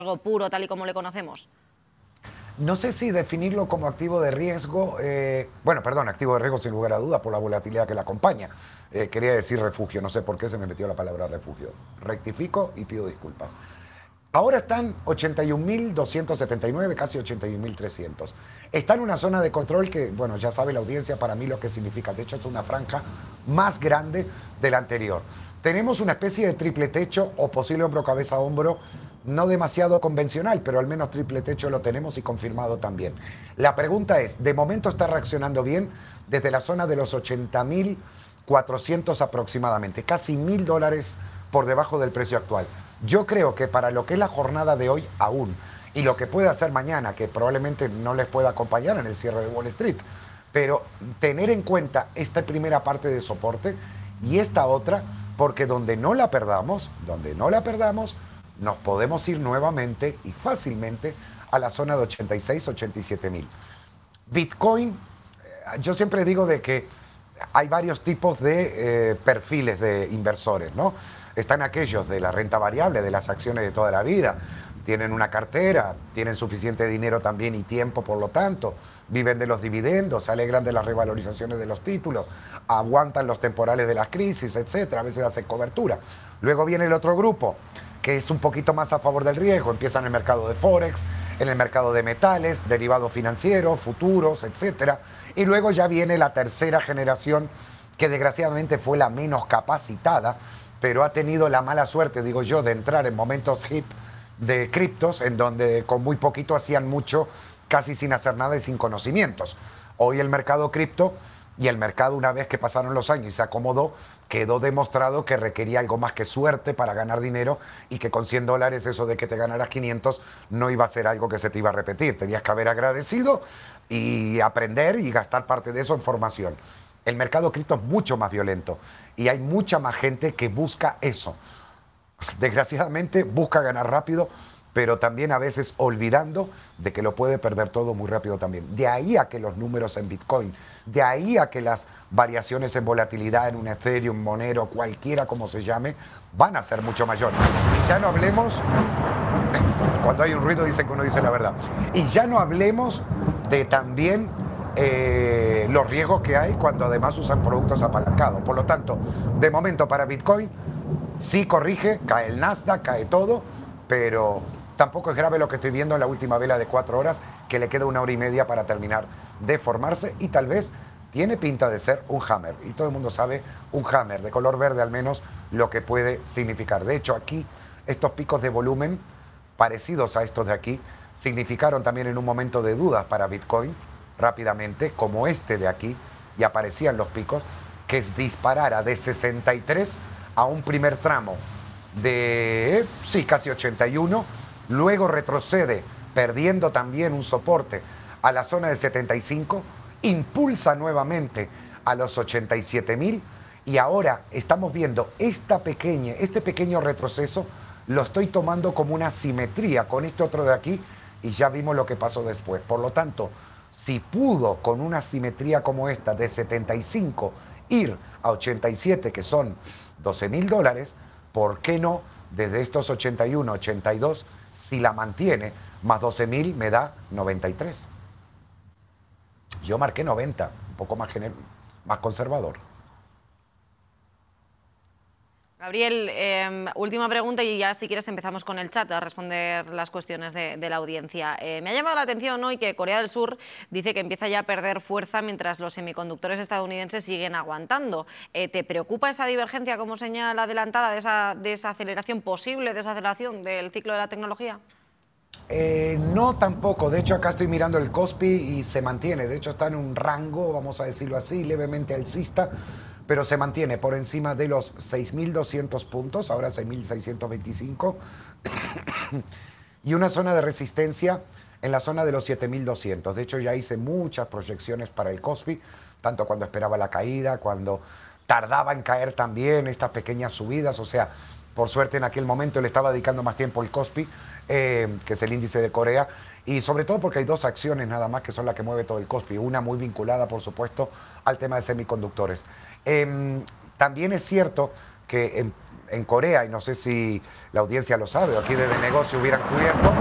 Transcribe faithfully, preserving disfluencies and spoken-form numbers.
puro, tal y como le conocemos? No sé si definirlo como activo de riesgo, eh, bueno, perdón, activo de riesgo sin lugar a dudas por la volatilidad que la acompaña. Eh, quería decir refugio, no sé por qué se me metió la palabra refugio. Rectifico y pido disculpas. Ahora están ochenta y un mil doscientos setenta y nueve, casi ochenta y un mil trescientos. Está en una zona de control que, bueno, ya sabe la audiencia para mí lo que significa. De hecho, es una franja más grande de la anterior. Tenemos una especie de triple techo o posible hombro, cabeza, hombro, no demasiado convencional, pero al menos triple techo lo tenemos y confirmado también. La pregunta es, de momento está reaccionando bien desde la zona de los ochenta mil cuatrocientos aproximadamente, casi mil dólares por debajo del precio actual. Yo creo que para lo que es la jornada de hoy aún, y lo que puede hacer mañana, que probablemente no les pueda acompañar en el cierre de Wall Street, pero tener en cuenta esta primera parte de soporte y esta otra, porque donde no la perdamos, donde no la perdamos, nos podemos ir nuevamente y fácilmente a la zona de ochenta y seis, ochenta y siete mil. Bitcoin, yo siempre digo de que hay varios tipos de eh, perfiles de inversores, ¿no? Están aquellos de la renta variable, de las acciones de toda la vida, tienen una cartera, tienen suficiente dinero también y tiempo, por lo tanto, viven de los dividendos, se alegran de las revalorizaciones de los títulos, aguantan los temporales de las crisis, etcétera, a veces hacen cobertura. Luego viene el otro grupo, que es un poquito más a favor del riesgo, empieza en el mercado de Forex, en el mercado de metales, derivados financieros, futuros, etcétera. Y luego ya viene la tercera generación, que desgraciadamente fue la menos capacitada, pero ha tenido la mala suerte, digo yo, de entrar en momentos hip de criptos, en donde con muy poquito hacían mucho, casi sin hacer nada y sin conocimientos. Hoy el mercado cripto y el mercado, una vez que pasaron los años y se acomodó, quedó demostrado que requería algo más que suerte para ganar dinero y que con cien dólares eso de que te ganaras quinientos no iba a ser algo que se te iba a repetir. Tenías que haber agradecido y aprender y gastar parte de eso en formación. El mercado cripto es mucho más violento y hay mucha más gente que busca eso. Desgraciadamente busca ganar rápido, pero también a veces olvidando de que lo puede perder todo muy rápido también. De ahí a que los números en Bitcoin, de ahí a que las variaciones en volatilidad en un Ethereum, Monero, cualquiera como se llame, van a ser mucho mayores. Y ya no hablemos, cuando hay un ruido dicen que uno dice la verdad, y ya no hablemos de también eh, los riesgos que hay cuando además usan productos apalancados. Por lo tanto, de momento para Bitcoin, sí corrige, cae el Nasdaq, cae todo, pero tampoco es grave lo que estoy viendo en la última vela de cuatro horas, que le queda una hora y media para terminar de formarse y tal vez tiene pinta de ser un hammer. Y todo el mundo sabe un hammer de color verde al menos lo que puede significar. De hecho, aquí estos picos de volumen parecidos a estos de aquí significaron también en un momento de dudas para Bitcoin rápidamente, como este de aquí, y aparecían los picos, que es disparara de sesenta y tres a un primer tramo de, sí, casi ochenta y uno, luego retrocede perdiendo también un soporte a la zona de setenta y cinco, impulsa nuevamente a los ochenta y siete mil y ahora estamos viendo esta pequeña, este pequeño retroceso, lo estoy tomando como una simetría con este otro de aquí y ya vimos lo que pasó después. Por lo tanto, si pudo con una simetría como esta de setenta y cinco ir a ochenta y siete, que son doce mil dólares, ¿por qué no desde estos ochenta y uno, ochenta y dos, si la mantiene, más doce mil me da noventa y tres? Yo marqué noventa, un poco más, más conservador. Gabriel, eh, última pregunta y ya si quieres empezamos con el chat a responder las cuestiones de, de la audiencia. Eh, me ha llamado la atención hoy que Corea del Sur dice que empieza ya a perder fuerza mientras los semiconductores estadounidenses siguen aguantando. Eh, ¿Te preocupa esa divergencia como señal adelantada de esa, de esa aceleración, posible desaceleración del ciclo de la tecnología? Eh, no tampoco, de hecho acá estoy mirando el Kospi y se mantiene, de hecho está en un rango, vamos a decirlo así, levemente alcista, pero se mantiene por encima de los seis mil doscientos puntos, ahora seis mil seiscientos veinticinco, y una zona de resistencia en la zona de los siete mil doscientos. De hecho ya hice muchas proyecciones para el Kospi, tanto cuando esperaba la caída, cuando tardaba en caer también estas pequeñas subidas, o sea, por suerte en aquel momento le estaba dedicando más tiempo al Kospi, eh, que es el índice de Corea, y sobre todo porque hay dos acciones nada más que son las que mueve todo el Kospi, una muy vinculada por supuesto al tema de semiconductores. Eh, también es cierto que en, en Corea, y no sé si la audiencia lo sabe, o aquí desde negocio hubieran cubierto,